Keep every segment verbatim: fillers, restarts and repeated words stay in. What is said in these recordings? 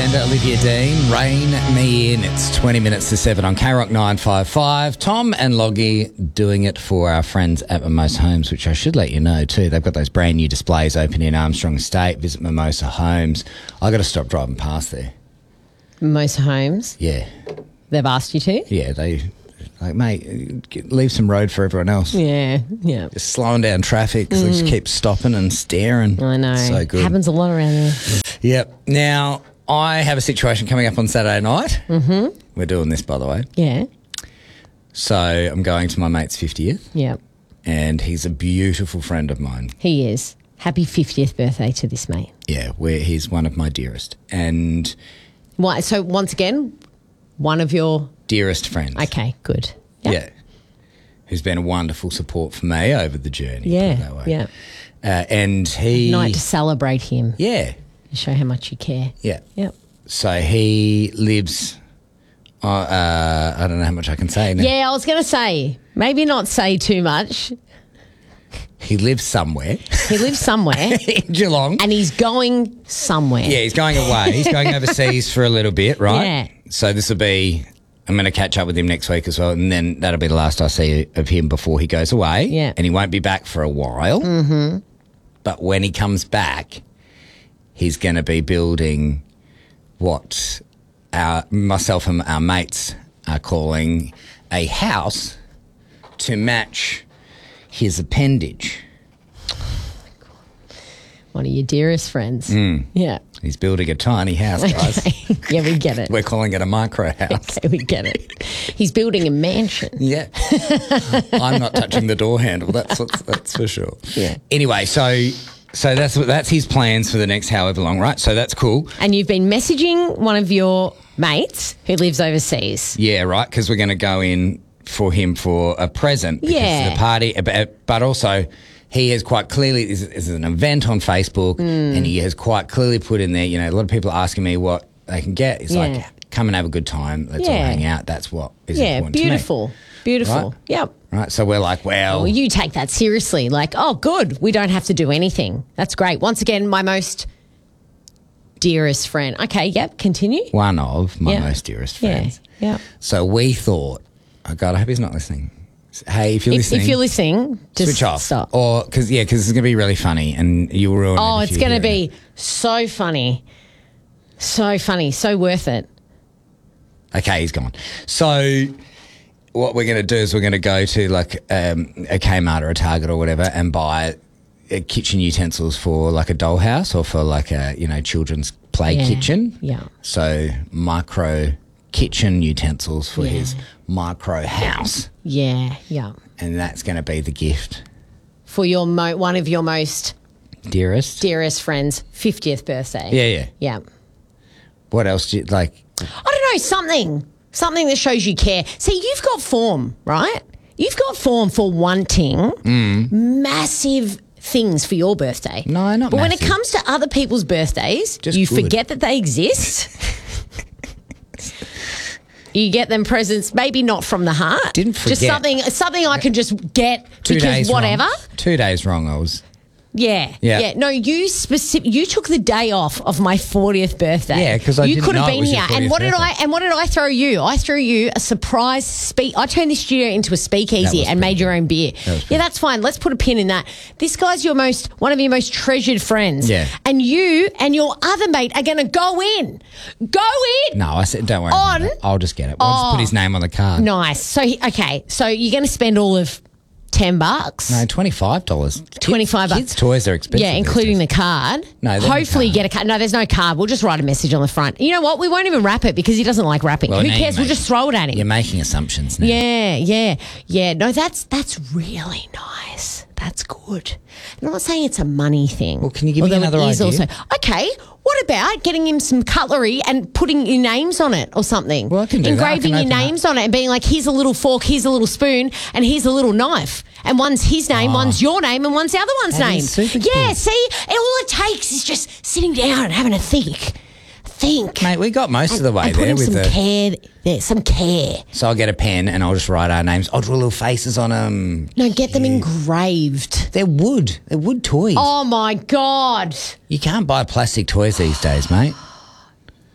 Tender, Olivia Dean, Rain Me In. It's twenty minutes to seven on K Rock nine five five. Tom and Loggy doing it for our friends at Mimosa Homes, which I should let you know too. They've got those brand new displays open in Armstrong Estate. Visit Mimosa Homes. I got to stop driving past there. Mimosa Homes? Yeah. They've asked you to? Yeah, they... Like, mate, get- leave some road for everyone else. Yeah, yeah. Just slowing down traffic because they just keep stopping and staring. I know. So good. Happens a lot around there. Yep. Now, I have a situation coming up on Saturday night. Mm-hmm. We're doing this, by the way. Yeah, So I'm going to my mate's fiftieth, yeah. and he's a beautiful friend of mine. He is. Happy fiftieth birthday to this mate. Yeah, where he's one of my dearest and Why? So once again, one of your... dearest friends. Okay, good. Yep. Yeah. Who's been a wonderful support for me over the journey. put it Yeah, that way. yeah. Uh, and he... Night to celebrate him. Yeah, To show how much you care. yeah. Yep. So he lives... Uh, uh, I don't know how much I can say now. Yeah, I was going to say, maybe not say too much. He lives somewhere He lives somewhere in Geelong. and he's going somewhere. Yeah, he's going away. He's going overseas for a little bit, right? Yeah. So this will be... I'm going to catch up with him next week as well, and then that'll be the last I see of him before he goes away. Yeah. And he won't be back for a while. Mm-hmm. But when he comes back, he's going to be building what our myself and our mates are calling a house to match his appendage. One of your dearest friends. Mm. Yeah. He's building a tiny house, guys. Okay. Yeah, we get it. We're calling it a micro house. Okay, we get it. He's building a mansion. Yeah. I'm not touching the door handle, that's what's, that's for sure. Yeah. Anyway, so so that's what that's his plans for the next however long, right? So that's cool. And you've been messaging one of your mates who lives overseas. Yeah, right, because we're going to go in for him for a present because Yeah. of the party, but, but also he has quite clearly, this is an event on Facebook Mm. and he has quite clearly put in there, you know, a lot of people are asking me what they can get. He's Yeah. like, come and have a good time. Let's all Yeah. hang out. That's what is Yeah, important to me. beautiful. Beautiful. Right? Yep. Right, so we're like, well... Well, you take that seriously. Like, oh, good. We don't have to do anything. That's great. Once again, my most dearest friend. Okay, yep, continue. one of my Yeah. most dearest Yeah, friends. yeah. So we thought, oh God, I hope he's not listening. Hey, if you're If, listening, if you're listening, just switch off. stop. Or because yeah, because it's gonna be really funny, and you'll ruin. Oh, it if it's you going to hear be so funny. So funny. So worth it. it. Okay, he's gone. So what we're gonna do is we're gonna go to like um, a Kmart or a Target or whatever and buy uh, kitchen utensils for like a dollhouse or for like a you know children's play Yeah, kitchen. yeah. So micro kitchen utensils for Yeah. his micro house. Yeah, yeah. And that's going to be the gift. For your mo- one of your most Dearest? dearest friends' fiftieth birthday. Yeah, yeah. Yeah. What else do you, like, I don't know, something. Something that shows you care. See, you've got form, right? You've got form for wanting massive things for your birthday. No, not But when it massive. comes to other people's birthdays, Just you good. forget that they exist. You get them presents, maybe not from the heart. Didn't Just forget. something, something I can just get two because days whatever. wrong? Two days wrong, I was. Yeah, Yeah. yeah. No, you specific. You took the day off of my fortieth birthday. Yeah, 'cause I you didn't could have know it been was your here. And fortieth what did I? birthday. And what did I throw you? I threw you a surprise speak. I turned this studio into a speakeasy was and made pretty your own beer. was Yeah, pretty that's fine. Let's put a pin in that. This guy's your most one of your most treasured friends. Yeah. And you and your other mate are going to go in. Go in. No, I said, don't worry On- about that. I'll just get it. I'll just Oh. put his name on the card. Nice. So he- okay. So you're going to spend all of ten bucks. No, twenty-five dollars. twenty-five bucks. Kids' toys are expensive. Yeah, these including days. the card. No, there's no hopefully you card. get a card. No, there's no card. We'll just write a message on the front. You know what? We won't even wrap it because he doesn't like wrapping. Well, Who now cares? you're We'll just making- throw it at him. You're making assumptions now. Yeah, yeah, yeah. No, that's that's really nice. That's good. I'm not saying it's a money thing. Well, can you give me Although another it is idea? Also, okay. What about getting him some cutlery and putting your names on it or something? Well, I can do that. I Engraving can your open that. names on it and being like, here's a little fork, here's a little spoon, and here's a little knife. And one's his name, one's your name, and one's the other one's That name. is super Yeah, cute. see? And all it takes is just sitting down and having a think. Think. Mate, we got most of the way and putting there with some the... care there, some care. So I'll get a pen and I'll just write our names. I'll draw little faces on them. No, get them engraved. They're wood. They're wood toys. Oh my God. You can't buy plastic toys these days, mate.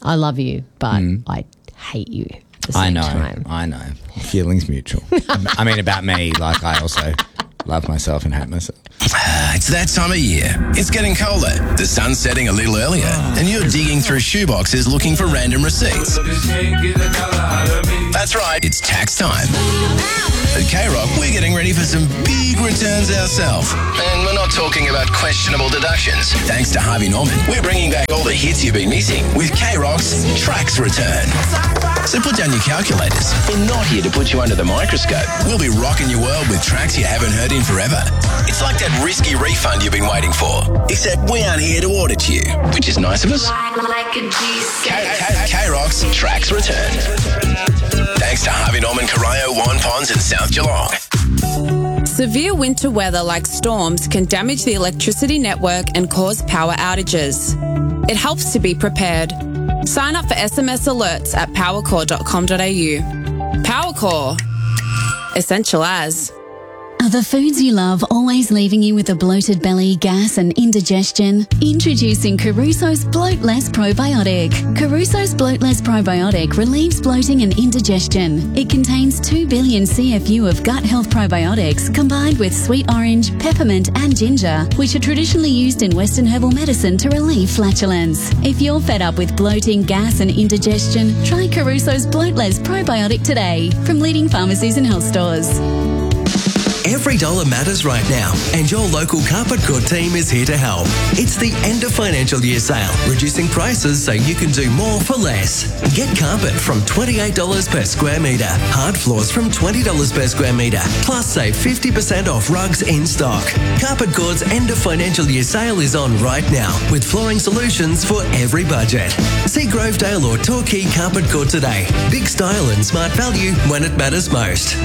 I love you, but mm. I hate you at the same I know, time. I know. Feelings mutual. I mean, about me, like I also love myself and hate myself. It's that time of year. It's getting colder. The sun's setting a little earlier, and you're digging through shoeboxes looking for random receipts. That's right, it's tax time. At K-Rock, we're getting ready for some big returns ourselves. And we're not talking about questionable deductions. Thanks to Harvey Norman, we're bringing back all the hits you've been missing with K-Rock's Tracks Return. So put down your calculators. We're not here to put you under the microscope. We'll be rocking your world with tracks you haven't heard in forever. It's like that risky refund you've been waiting for, except we aren't here to audit you, which is nice of us. K-Rock's Tracks Return. Thanks to Harvey Norman, Corio, Warren Ponds and South Geelong. Severe winter weather like storms can damage the electricity network and cause power outages. It helps to be prepared. Sign up for S M S alerts at powercore dot com dot a u. Powercore. Essential as. Are the foods you love always leaving you with a bloated belly, gas and indigestion? Introducing Caruso's Bloat Less Probiotic. Caruso's Bloat Less Probiotic relieves bloating and indigestion. It contains two billion C F U of gut health probiotics combined with sweet orange, peppermint and ginger, which are traditionally used in Western herbal medicine to relieve flatulence. If you're fed up with bloating, gas and indigestion, try Caruso's Bloat Less Probiotic today from leading pharmacies and health stores. Every dollar matters right now, and your local Carpet Court team is here to help. It's the end of financial year sale, reducing prices so you can do more for less. Get carpet from twenty-eight dollars per square metre, hard floors from twenty dollars per square metre, plus save fifty percent off rugs in stock. Carpet Court's end of financial year sale is on right now, with flooring solutions for every budget. See Grovedale or Torquay Carpet Court today. Big style and smart value when it matters most.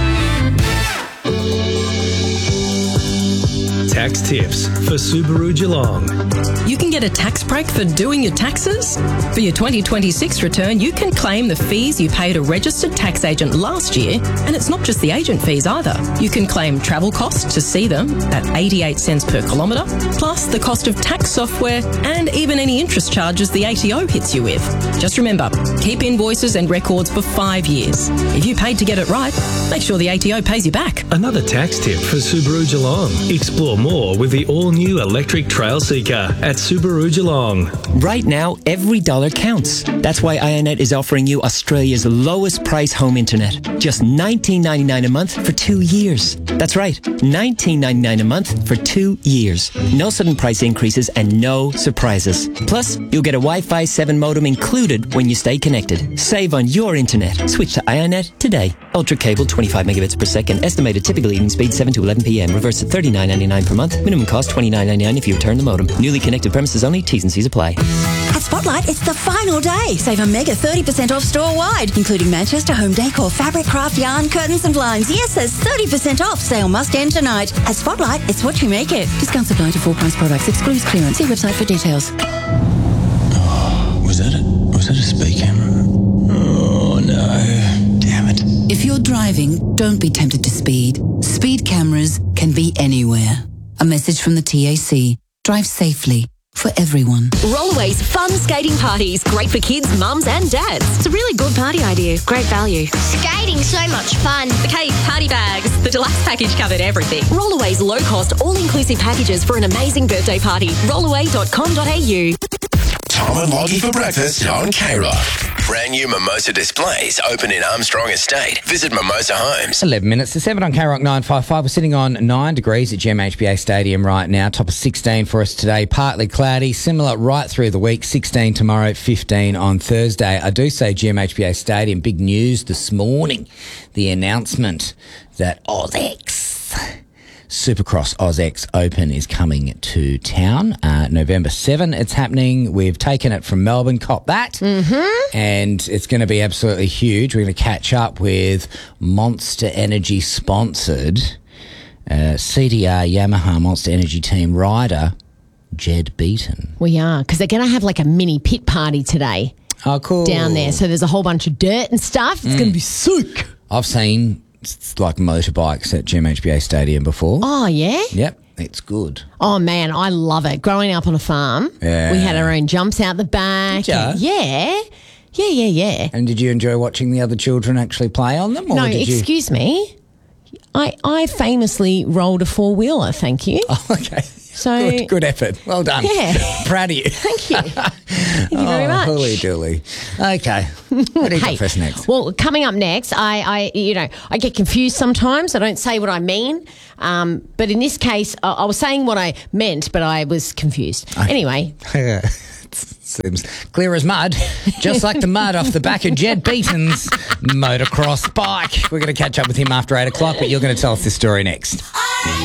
Tax tips for Subaru Geelong. You can get a tax break for doing your taxes. For your twenty twenty-six return, you can claim the fees you paid a registered tax agent last year, and it's not just the agent fees either. You can claim travel costs to see them at eighty-eight cents per kilometre, plus the cost of tax software and even any interest charges the A T O hits you with. Just remember, keep invoices and records for five years. If you paid to get it right, make sure the A T O pays you back. Another tax tip for Subaru Geelong. Explore more with the all-new electric Trail Seeker at Subaru Geelong. Right now, every dollar counts. That's why Ionet is offering you Australia's lowest price home internet. Just nineteen ninety-nine a month for two years. That's right, nineteen ninety-nine a month for two years. No sudden price increases and no surprises. Plus, you'll get a Wi-Fi seven modem included when you stay connected. Save on your internet. Switch to Ionet today. Ultra cable, twenty-five megabits per second. Estimated typical evening speed, seven to eleven p.m. Reverse at thirty-nine ninety-nine per month. Minimum cost, twenty-nine ninety-nine if you return the modem. Newly connected premises only. T's and C's apply. At Spotlight, it's the final day. Save a mega thirty percent off store-wide, including Manchester home decor, fabric, craft, yarn, curtains and blinds. Yes, there's thirty percent off. Sale must end tonight. At Spotlight, it's what you make it. Discounts apply to full price products. Excludes clearance. See website for details. Oh, was that it? Was that a speed camera? Oh, no. Damn it. If you're driving, don't be tempted to speed. Speed cameras can be anywhere. A message from the T A C. Drive safely. For everyone. Rollaway's fun skating parties. Great for kids, mums and dads. It's a really good party idea. Great value. Skating's so much fun. The cake, party bags. The deluxe package covered everything. Rollaway's low-cost, all-inclusive packages for an amazing birthday party. rollaway dot com dot a u. Tom and Loggy for breakfast on K-Rock. Brand new Mimosa displays open in Armstrong Estate. Visit Mimosa Homes. eleven minutes to seven on K-Rock nine five five. We're sitting on nine degrees at G M H B A Stadium right now. Top of sixteen for us today. Partly cloudy. Similar right through the week. sixteen tomorrow, fifteen on Thursday. I do say G M H B A Stadium. Big news this morning. The announcement that OzX Supercross OzX Open is coming to town uh, November seventh. It's happening. We've taken it from Melbourne, cop that. Mm-hmm. And it's going to be absolutely huge. We're going to catch up with Monster Energy sponsored uh, C D R Yamaha Monster Energy team rider Jed Beaton. We are, because they're going to have like a mini pit party today. Oh, cool. Down there. So there's a whole bunch of dirt and stuff. It's mm. going to be sick. I've seen it's like motorbikes at G M H B A Stadium before. Oh, yeah? Yep, it's good. Oh, man, I love it. Growing up on a farm, yeah. we had our own jumps out the back. Did ya? Yeah. Yeah, yeah, yeah. And did you enjoy watching the other children actually play on them? Or No, did you... excuse me. I, I famously rolled a four-wheeler, thank you. Oh, okay. So, good, good effort. Well done. Yeah. Proud of you. Thank you. Thank you very oh, much. Holy dooly. Okay. What do you Hey, got for us next? Well, coming up next, I, I, you know, I get confused sometimes. I don't say what I mean. Um, but in this case, I, I was saying what I meant, but I was confused. Okay. Anyway. Seems clear as mud, just like the mud off the back of Jed Beaton's motocross bike. We're going to catch up with him after eight o'clock, but you're going to tell us this story next.